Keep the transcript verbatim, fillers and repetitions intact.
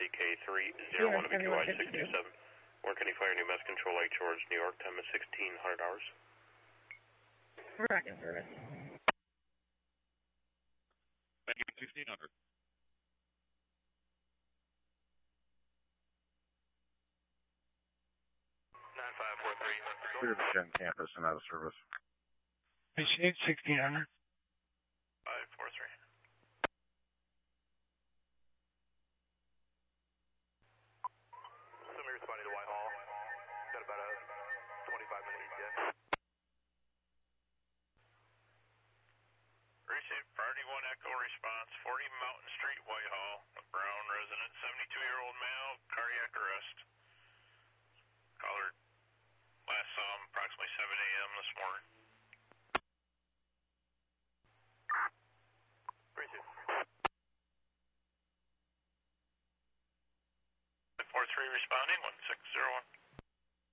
K three zero one, W Y six two seven. Warren County Fire, New Mass Control, Lake George, New York, time is sixteen hundred hours. Back in service. Back in sixteen hundred. nine five four three. Clear the Gen campus and out of service. Machine sixteen hundred. five four three. Somebody responding to Whitehall. Got about a twenty-five minute E T A. Receive Priority one Echo response, forty Mountain Street, Whitehall. A Brown resident, seventy-two-year-old male, cardiac arrest. Caller last saw him approximately seven A M this morning. Appreciate it. five four three responding, one six zero one.